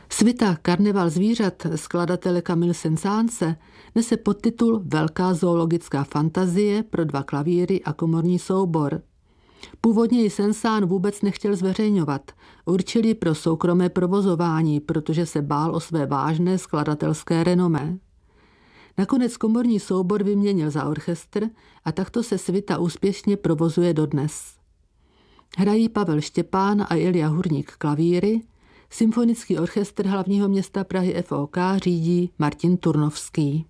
Svita Karneval zvířat skladatele Camille Saint-Saënse nese podtitul Velká zoologická fantazie pro 2 klavíry a komorní soubor. Původně ji Saint-Saëns vůbec nechtěl zveřejňovat. Určil ji pro soukromé provozování, protože se bál o své vážné skladatelské renomé. Nakonec komorní soubor vyměnil za orchestr a takto se svita úspěšně provozuje dodnes. Hrají Pavel Štěpán a Ilja Hurník klavíry, Symfonický orchestr hlavního města Prahy FOK řídí Martin Turnovský.